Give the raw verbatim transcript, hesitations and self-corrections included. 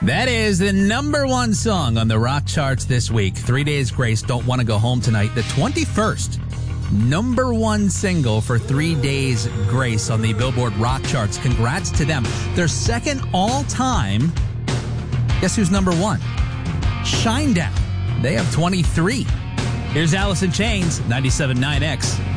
That is the number one song on the rock charts this week. Three Days Grace, Don't Want to Go Home Tonight. The twenty-first number one single for Three Days Grace on the Billboard rock charts. Congrats to them. Their second all-time. Guess who's number one? Shinedown. They have twenty-three. Here's Alice in Chains, ninety-seven point nine X.